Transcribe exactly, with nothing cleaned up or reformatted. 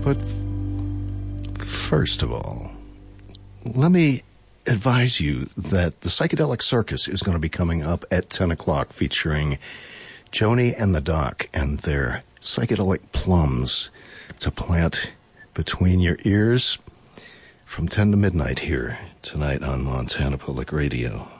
But first of all, let me advise you that the Psychedelic Circus is going to be coming up at ten o'clock, featuring Joni and the Doc and their psychedelic plums to plant between your ears from ten to midnight here tonight on Montana Public Radio.